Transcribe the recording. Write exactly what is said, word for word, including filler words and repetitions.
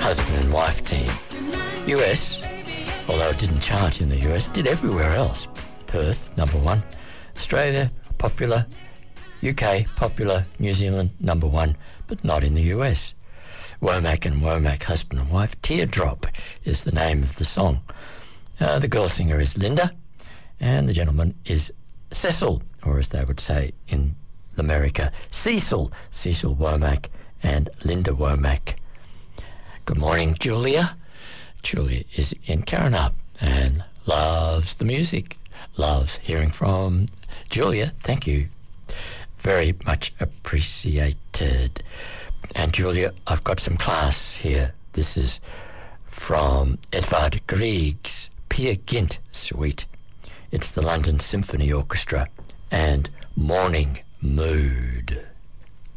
husband and wife team. U S, although it didn't chart in the U S, did everywhere else. Perth, number one. Australia, popular. U K, popular. New Zealand, number one, but not in the U S. Womack and Womack, husband and wife. Teardrop is the name of the song. Uh, the girl singer is Linda, and the gentleman is Cecil, or as they would say in America, Cecil. Cecil Womack and Linda Womack. Good morning, Julia. Julia is in Karrinyup and loves the music, loves hearing from Julia. Thank you. Very much appreciated. And Julia, I've got some class here. This is from Edvard Grieg's Peer Gynt Suite. It's the London Symphony Orchestra and Morning Mood.